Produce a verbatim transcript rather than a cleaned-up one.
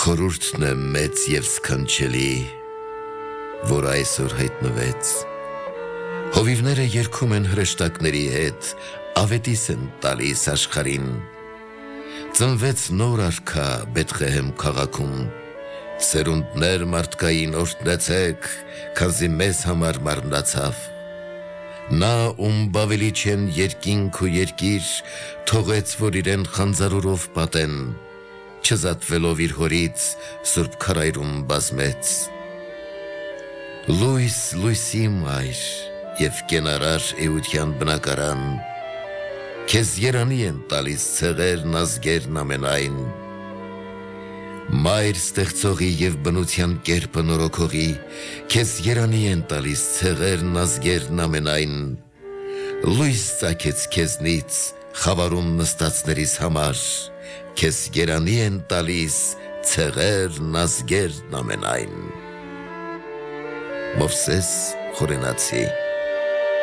Խորհուրդն է մեծ և սքանչելի, որ այսօր հայտնվեց։ Հովիվները երգում են հրեշտակների հետ, ավետիս են տալիս աշխարհին։ Ծնվեց նոր արքա Բեթղեհեմ քաղաքում, սերունդներ մարդկային օրհնեցեք, քանզի մեզ համար մարմնացավ։ Նա ում բավելի չեն երկինք ու երկիր, թողեց, որ իրեն խանձարուրով պատեն, չզատվելով իր հորից, սուրբ քարայրում բազմեց։ Լույս լույսի մայր և կենարար էության բնակարան, քեզ երանի են տալիս ցեղերն ազգերն ամենայն։ Մայր ստեղծողի և բնության կերպը նորոգողի, քեզ երանի են տալիս ցեղերն ազգերն ամենայն։ Լույս ծագեց քեզնից խավարում նստածներիս համար, քեզ երանի են տալիս ցեղերն ազգերն ամենայն։ Մովսես Խորենացի